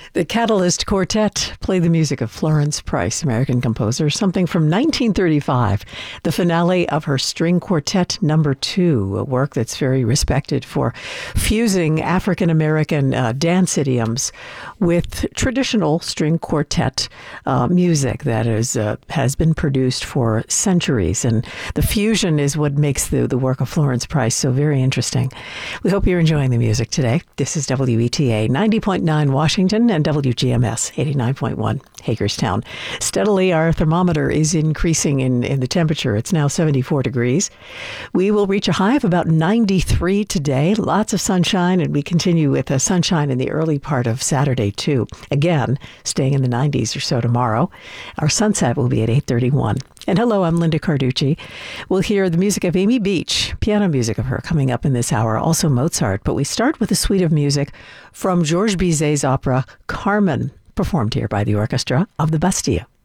The Catalyst Quartet play the music of Florence Price, American composer, something from 1935, the finale of her String Quartet No. 2, a work that's very respected for fusing African-American dance idioms with traditional string quartet music that has been produced for centuries. And the fusion is what makes the work of Florence Price so very interesting. We hope you're enjoying the music today. This is WETA 90.9 Washington and WGMS 89.1 Hagerstown. Steadily, our thermometer is increasing in the temperature. It's now 74 degrees. We will reach a high of about 93 today. Lots of sunshine, and we continue with sunshine in the early part of Saturday, too. Again, staying in the 90s or so tomorrow. Our sunset will be at 8:31. And hello, I'm Linda Carducci. We'll hear the music of Amy Beach, piano music of her coming up in this hour, also Mozart. But we start with a suite of music from Georges Bizet's opera Carmen, performed here by the Orchestra of the Bastille.